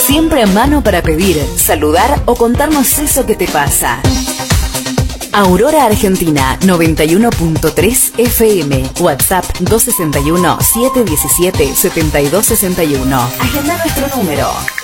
Siempre a mano para pedir, saludar o contarnos eso que te pasa. Aurora Argentina 91.3 FM. WhatsApp 261 717 7261. Agenda nuestro número.